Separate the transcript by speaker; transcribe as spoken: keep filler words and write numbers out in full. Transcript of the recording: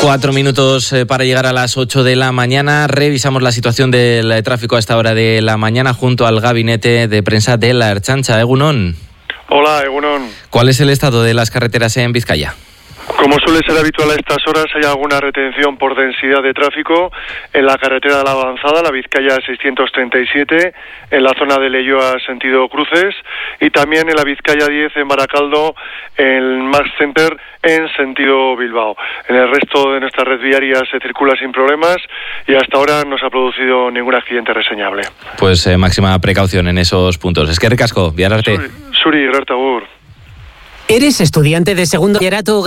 Speaker 1: Cuatro minutos eh, para llegar a las ocho de la mañana. Revisamos la situación del tráfico a esta hora de la mañana junto al gabinete de prensa de la Ertzaintza. Egunon.
Speaker 2: Hola, Egunon.
Speaker 1: ¿Cuál es el estado de las carreteras en Vizcaya?
Speaker 2: Como suele ser habitual a estas horas, hay alguna retención por densidad de tráfico en la carretera de la Avanzada, la Vizcaya seiscientos treinta y siete, en la zona de Leioa sentido Cruces, y también en la Vizcaya diez en Baracaldo, en Max Center en sentido Bilbao. En el resto de nuestra red viaria se circula sin problemas y hasta ahora no se ha producido ningún accidente reseñable.
Speaker 1: Pues eh, máxima precaución en esos puntos. Eskerrik asko, Biararte.
Speaker 2: Suri, Suri Gertagur.
Speaker 3: ¿Eres estudiante de segundo bachillerato?